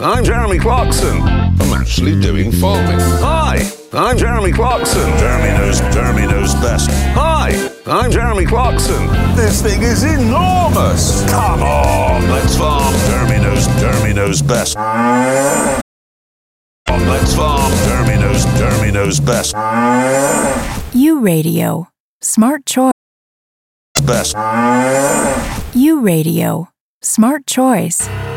I'm Jeremy Clarkson. I'm actually doing farming. Hi, I'm Jeremy Clarkson. Jeremy knows best. Hi, I'm Jeremy Clarkson. This thing is enormous. Come on, let's farm. Jeremy knows best. Let's farm. Jeremy knows best. U Radio. Smart choice. Best. U Radio. Smart choice.